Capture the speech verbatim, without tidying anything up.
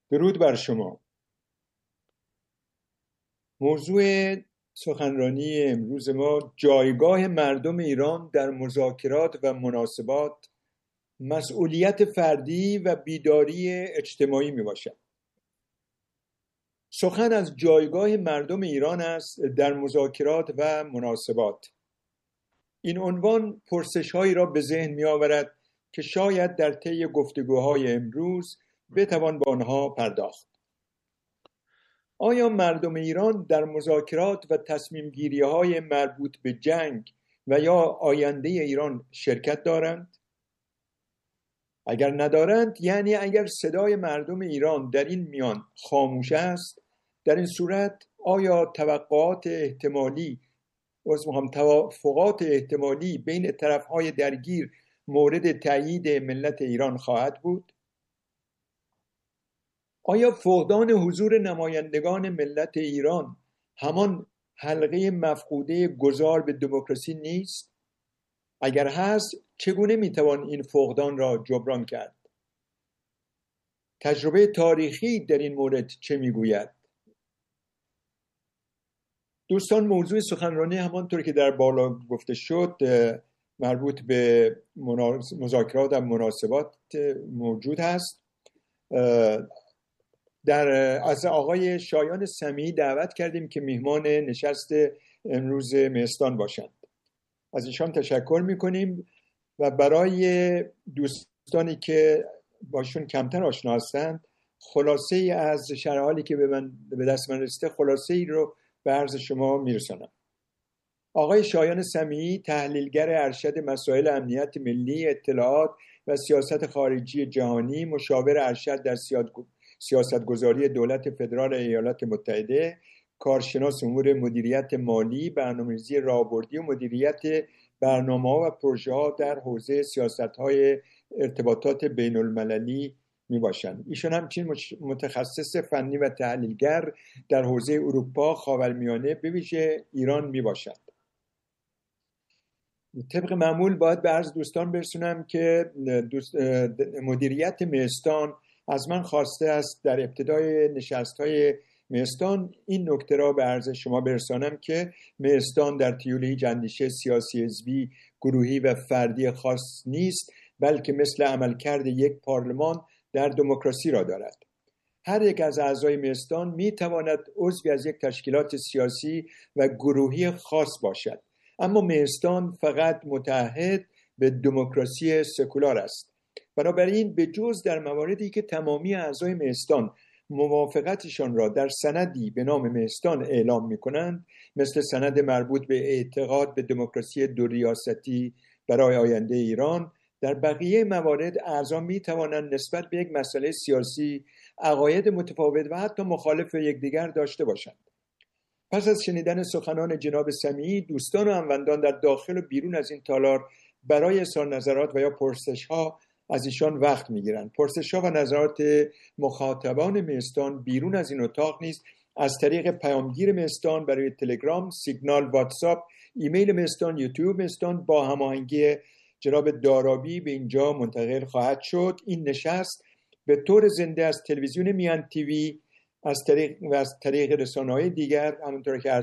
درود بر شما. موضوع سخنرانی امروز ما جایگاه مردم ایران در مذاکرات و مناسبات، مسئولیت فردی و بیداری اجتماعی می باشد. سخن از جایگاه مردم ایران است در مذاکرات و مناسبات. این عنوان پرسش‌هایی را به ذهن می آورد که شاید در طی گفتگوهای امروز بتوان به آنها پرداخت. آیا مردم ایران در مذاکرات و تصمیم گیری های مربوط به جنگ و یا آینده ایران شرکت دارند؟ اگر ندارند، یعنی اگر صدای مردم ایران در این میان خاموش است، در این صورت آیا توقعات احتمالی هم توافقات احتمالی بین طرفهای درگیر مورد تایید ملت ایران خواهد بود؟ آیا فقدان حضور نمایندگان ملت ایران همان حلقه مفقوده گذار به دموکراسی نیست؟ اگر هست، چگونه میتوان این فقدان را جبران کرد؟ تجربه تاریخی در این مورد چه میگوید؟ دوستان، موضوع سخنرانی همانطور که در بالا گفته شد مربوط به مذاکرات و مناسبات موجود هست. در از آقای شایان سمیعی دعوت کردیم که میهمان نشست امروز مهستان باشند. از ایشان تشکر میکنیم و برای دوستانی که باشون کمتر آشنا هستند، خلاصه ای از شرح حالی که به من به دست من رسیده، خلاصه ای رو به عرض شما میرسانم. آقای شایان سمیعی تحلیلگر ارشد مسائل امنیت ملی، اطلاعات و سیاست خارجی جهانی، مشاور ارشد در سیاستگذاری دولت فدرال ایالات متحده، کارشناس امور مدیریت مالی، برنامه‌ریزی راهبردی و مدیریت برنامه‌ها و پروژه‌ها در حوزه سیاست‌های ارتباطات بین‌المللی میباشند. ایشون همچنین متخصص فنی و تحلیلگر در حوزه اروپا، خاورمیانه، به ویژه ایران میباشند. طبق معمول باید به عرض دوستان برسونم که دوست مدیریت مهستان از من خواسته است در ابتدای نشست‌های مهستان این نکته را به عرض شما برسانم که مهستان در طیول هیچ اندیشه سیاسی حزبی، گروهی و فردی خاص نیست، بلکه مثل عملکرد یک پارلمان در دموکراسی را دارد. هر یک از اعضای مهستان می تواند عضوی از یک تشکیلات سیاسی و گروهی خاص باشد، اما مهستان فقط متعهد به دموکراسی سکولار است. بنابراین به جز در مواردی که تمامی اعضای مهستان موافقتشان را در سندی به نام مهستان اعلام می کنند، مثل سند مربوط به اعتقاد به دموکراسی دو ریاستی برای آینده ایران، در بقیه موارد اعضا می توانند نسبت به یک مسئله سیاسی عقاید متفاوت و حتی مخالف یکدیگر داشته باشند. پس از شنیدن سخنان جناب سمیعی، دوستان و هموندان در داخل و بیرون از این تالار برای اظهار نظرات و یا پرسش‌ها از ایشان وقت می‌گیرند. پرسش‌ها و نظرات مخاطبان مهستان بیرون از این اتاق نیز از طریق پیامگیر مهستان برای تلگرام، سیگنال، واتساپ، ایمیل مهستان، یوتیوب مهستان با هماهنگی جناب دارابی به اینجا منتقل خواهد شد. این نشست به طور زنده از تلویزیون میان تیوی از طریق و از طریق رسانه‌های دیگر همونطور که